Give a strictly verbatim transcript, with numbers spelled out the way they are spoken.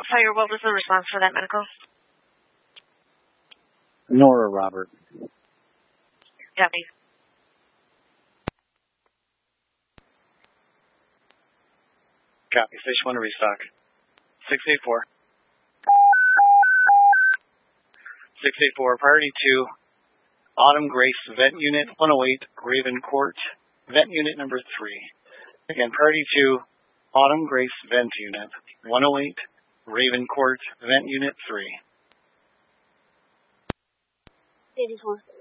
Fire, what was the response for that medical? Nora Robert. Copy. Copy. Station one to restock. six eight four. six eight four, priority two, Autumn Grace, Vent Unit one oh eight, Raven Court, Vent Unit number three. Again, priority two, Autumn Grace, Vent Unit one oh eight, Raven Court, Vent Unit three. eighty-four.